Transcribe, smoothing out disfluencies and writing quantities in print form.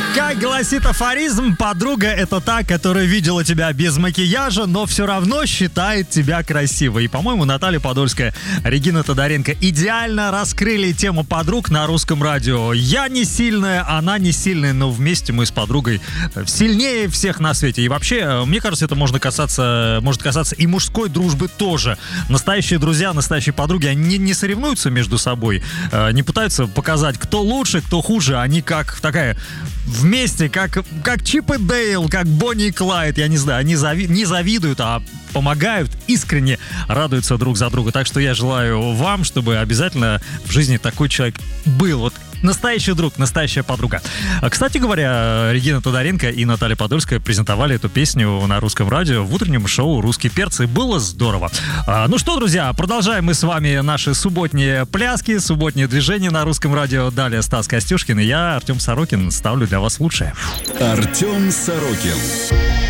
Как гласит афоризм, подруга — это та, которая видела тебя без макияжа, но все равно считает тебя красивой. И, по-моему, Наталья Подольская, Регина Тодоренко идеально раскрыли тему подруг на русском радио. Я не сильная, она не сильная, но вместе мы с подругой сильнее всех на свете. И вообще, мне кажется, это может касаться и мужской дружбы тоже. Настоящие друзья, настоящие подруги, они не соревнуются между собой, не пытаются показать, кто лучше, кто хуже. Они как такая вместе, как Чип и Дейл, как Бонни и Клайд, я не знаю, они не завидуют, а помогают, искренне радуются друг за друга. Так что я желаю вам, чтобы обязательно в жизни такой человек был. Вот настоящий друг, настоящая подруга. Кстати говоря, Регина Тодоренко и Наталья Подольская презентовали эту песню на русском радио в утреннем шоу «Русские перцы». Было здорово. Ну что, друзья, продолжаем мы с вами наши субботние пляски, субботние движения на русском радио. Далее Стас Костюшкин и я, Артем Сорокин, ставлю для вас лучшее. Артем Сорокин.